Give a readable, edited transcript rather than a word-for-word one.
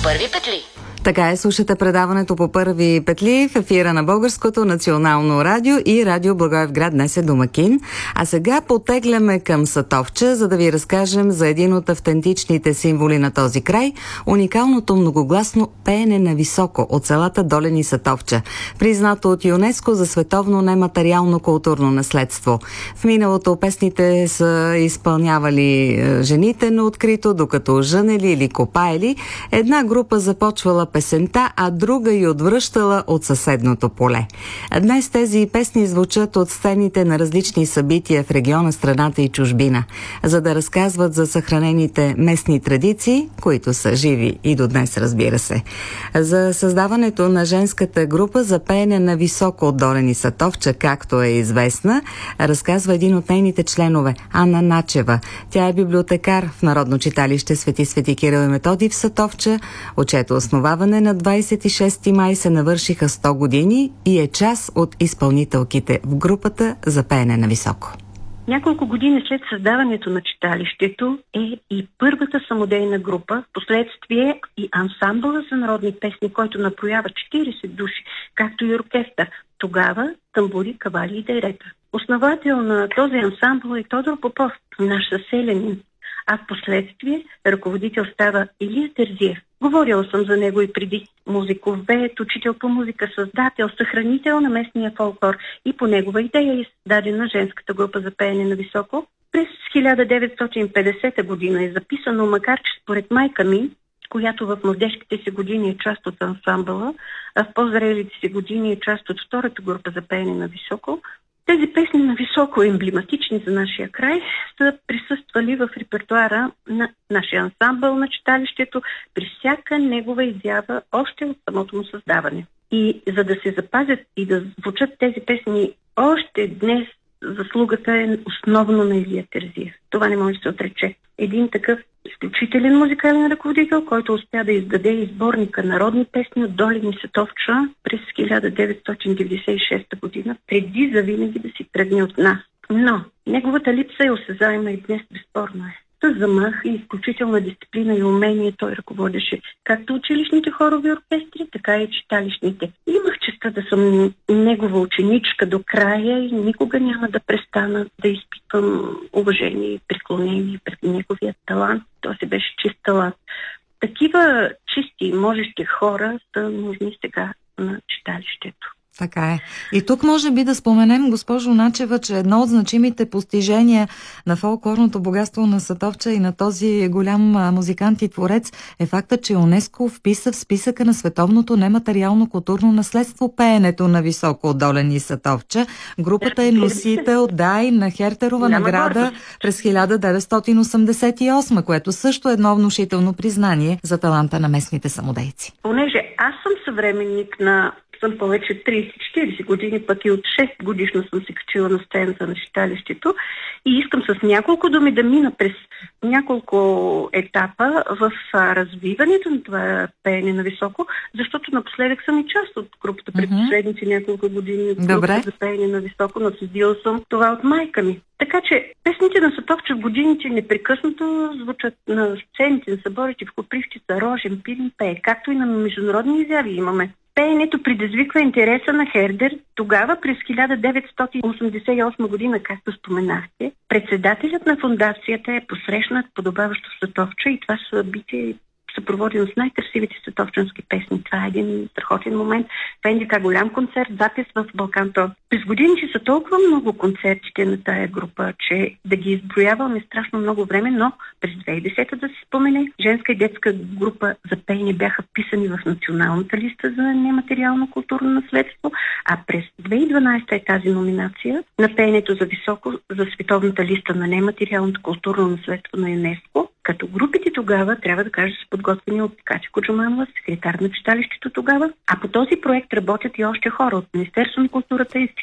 първи петли. Така е, слушате предаването по първи петли в ефира на Българското национално радио и радио Благоевград днес е домакин. А сега потегляме към Сатовча, за да ви разкажем за един от автентичните символи на този край – уникалното многогласно пеене на високо от селата Долен и Сатовча, признато от ЮНЕСКО за световно нематериално културно наследство. В миналото песните са изпълнявали жените на открито, докато жънели или копаели. Една група започвала песента, а друга й отвръщала от съседното поле. Днес тези песни звучат от сцените на различни събития в региона, страната и чужбина, за да разказват за съхранените местни традиции, които са живи и до днес, разбира се. За създаването на женската група за пеене на високо от Долен и Сатовча, както е известна, разказва един от нейните членове, Анна Начева. Тя е библиотекар в Народно читалище Свети Кирил и Методий в Сатовча, от чието основаване на 26 май се навършиха 100 години и е част от изпълнителките в групата за пеене на високо. Няколко години след създаването на читалището е и първата самодейна група, последствие и ансамбъла за народни песни, който напоява 40 души, както и оркестър. Тогава тамбури, кавали и дайрета. Основател на този ансамбъл е Тодор Попов, наш съселянин, а в последствие ръководител става Илия Терзиев. Говорила съм за него и преди. Музиковед, учител по музика, създател, съхранител на местния фолклор и по негова идея е създадена женската група за пеене на високо. През 1950 година е записано, макар че според майка ми, която в младежките си години е част от ансамбъла, а в по-зрелите си години е част от втората група за пеене на високо, тези песни на високо емблематични за нашия край са присъствали в репертуара на нашия ансамбъл на читалището при всяка негова изява още от самото му създаване. И за да се запазят и да звучат тези песни още днес, заслугата е основно на Илия Терзиев. Това не може да се отрече. Един такъв изключителен музикален ръководител, който успя да издаде изборника народни песни от Долен и Сатовча през 1996 година, преди завинаги да си тръгне от нас. Но неговата липса е осезаема и днес безспорно е. С замах и изключителна дисциплина и умение той ръководеше както училищните хорови оркестри, така и читалищните. Имах честа да съм негова ученичка до края и никога няма да престана да изпитвам уважение и преклонение пред неговия талант. Това си беше чист талант. Такива чисти и можещи хора са нужни сега на читалището. Така е. И тук може би да споменем, госпожо Начева, че едно от значимите постижения на фолклорното богатство на Сатовча и на този голям музикант и творец е факта, че ЮНЕСКО вписа в списъка на световното нематериално културно наследство пеенето на високо от Долен и Сатовча. Групата е носител и на Хертерова награда през 1988, което също е едно внушително признание за таланта на местните самодейци. Понеже аз съм съвременник съм повече 30-40 години, пък и от 6 годишно съм се качила на сцената на читалището и искам с няколко думи да мина през няколко етапа в развиването на това пеене на високо, защото напоследък съм и част от групата през последните няколко години от групата за пеене на високо, наследила съм това от майка ми. Така че песните на Сатовча в годините непрекъснато звучат на сцените, на съборите в Копривщица, Рожен, Пирин пее, както и на международни изяви имаме. Пеенето предизвиква интереса на Хердер. Тогава, през 1988 година, както споменахте, председателят на фондацията е посрещнат подобаващо в Сатовча и това събитие съпроводено с най-красивите сатовчански песни. Това е един страхотен момент. Това е НДК голям концерт, запис в Балкантон. През годините са толкова много концертите на тая група, че да ги изброяваме страшно много време, но през 2010 да се спомене, женска и детска група за пеене бяха вписани в националната листа за нематериално културно наследство, а през 2012 е тази номинация на пеенето за високо за световната листа на нематериалното културно наследство на ЮНЕСКО, като групите тогава, трябва да кажа, са подготвени от Катя Коджуманова, секретар на читалището тогава, а по този проект работят и още хора от Министерство на културата,